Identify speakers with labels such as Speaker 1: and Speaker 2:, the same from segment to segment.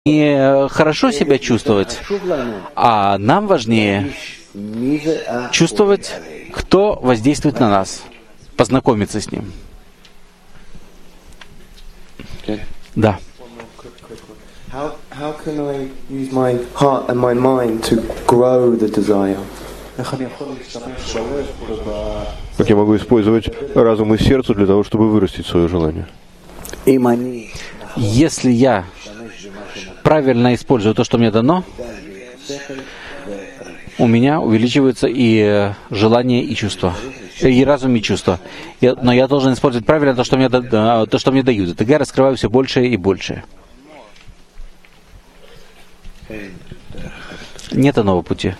Speaker 1: хорошо себя чувствовать, а нам важнее чувствовать, кто воздействует на нас, познакомиться с ним. Да.
Speaker 2: How can I use my heart and my mind to grow the desire?
Speaker 3: Как я могу использовать разум и сердце для того, чтобы вырастить свое желание?
Speaker 1: Если я правильно использую то, что мне дано, у меня увеличиваются и желания, и чувства, и разум, и чувства. Но я должен использовать правильно то, что мне дают. Тогда я раскрываю все больше и больше. Нет иного пути.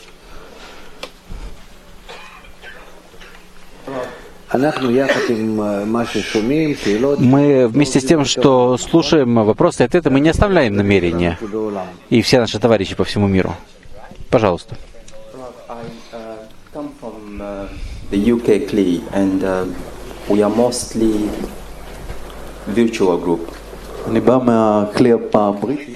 Speaker 1: Мы вместе с тем, что слушаем вопросы и ответы, мы не оставляем намерения. И все наши товарищи по всему миру. Пожалуйста.
Speaker 4: The UK CLI, and we are mostly virtual group.
Speaker 2: אני בא מהכלי הבריטי.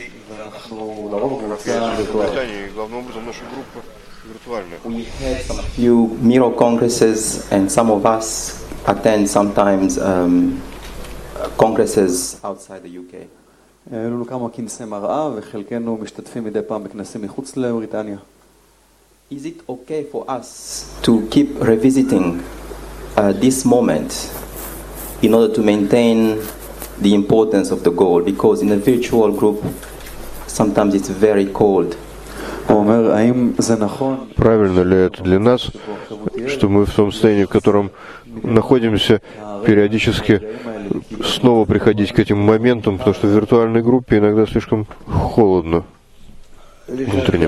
Speaker 4: We had some few Miro congresses, and some of us attend sometimes congresses outside the UK.
Speaker 2: היו לנו כמה כנסי מראה וחלקנו משתתפים מדי פעם בכנסים מחוץ לבריטניה.
Speaker 4: Is it okay for us to keep revisiting this moment in order to maintain the importance of the goal? Because in a virtual group, sometimes it's very cold.
Speaker 3: Правильно ли это для нас, что мы в том состоянии, в котором находимся, периодически снова приходить к этим моментам, потому что в виртуальной группе иногда слишком холодно внутренне?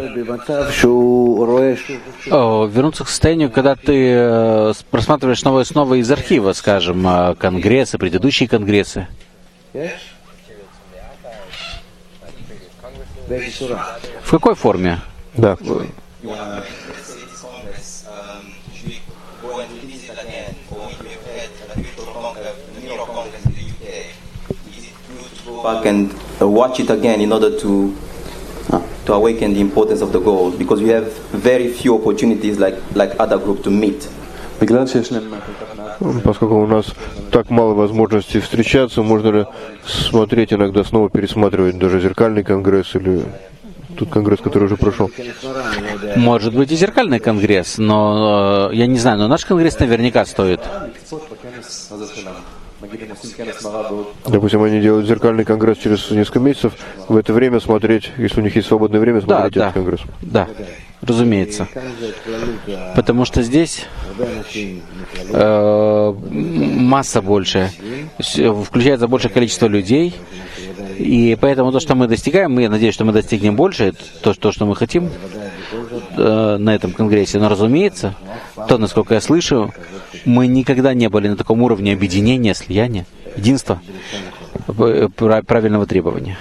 Speaker 1: Вернуться к состоянию, когда ты просматриваешь снова и снова из архива, скажем, конгрессы, предыдущие конгрессы. В какой форме?
Speaker 3: Да.
Speaker 4: Back and watch it again in order to awaken the importance of the goal, because we have very few opportunities like other group to meet.
Speaker 3: Поскольку у нас так мало возможностей встречаться, можно ли смотреть иногда, снова пересматривать даже зеркальный конгресс или тот конгресс, который уже прошел?
Speaker 1: Может быть и зеркальный конгресс, но я не знаю, но наш конгресс наверняка стоит.
Speaker 3: Допустим, они делают зеркальный конгресс через несколько месяцев, в это время смотреть, если у них есть свободное время, смотреть этот конгресс.
Speaker 1: Да, разумеется. Потому что здесь масса большая, включается большее количество людей, и поэтому то, что мы достигаем, я надеюсь, что мы достигнем больше, то, что мы хотим на этом конгрессе. Но, разумеется, то, насколько я слышу, мы никогда не были на таком уровне объединения, слияния, единства, правильного требования.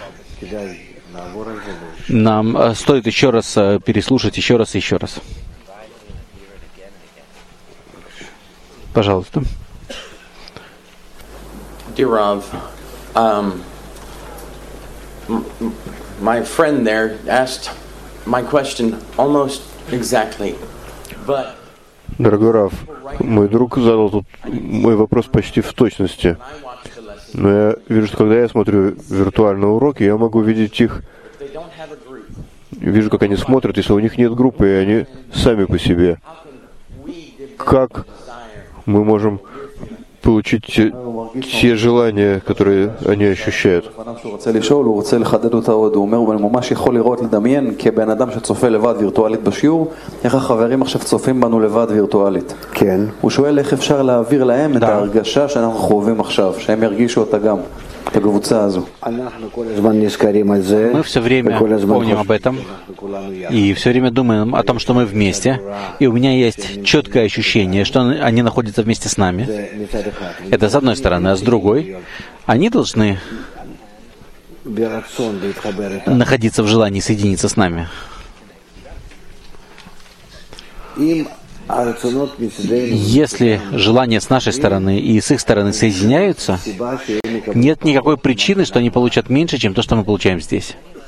Speaker 1: Нам стоит еще раз переслушать, еще раз и еще раз. Пожалуйста.
Speaker 5: Dear Rav, my friend there asked my question almost exactly, but
Speaker 3: Дорогой Рав, мой друг задал тут мой вопрос почти в точности. Но я вижу, что когда я смотрю виртуальные уроки, я могу видеть их, вижу, как они смотрят, если у них нет группы, и они сами по себе. Как мы можем получить те желания, которые они ощущают?
Speaker 1: Мы все время помним об этом и все время думаем о том, что мы вместе. И у меня есть четкое ощущение, что они находятся вместе с нами. Это с одной стороны. А с другой, они должны находиться в желании соединиться с нами. Если желания с нашей стороны и с их стороны соединяются, нет никакой причины, что они получат меньше, чем то, что мы получаем здесь.